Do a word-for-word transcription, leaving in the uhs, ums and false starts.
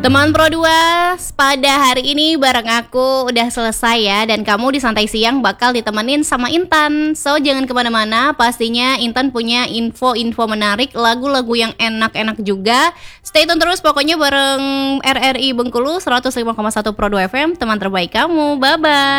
Teman Pro dua, pada hari ini bareng aku udah selesai ya. Dan kamu di Santai Siang bakal ditemenin sama Intan. So jangan kemana-mana, pastinya Intan punya info-info menarik, lagu-lagu yang enak-enak juga. Stay tune terus pokoknya bareng R R I Bengkulu seratus lima koma satu Pro dua F M, teman terbaik kamu. Bye-bye.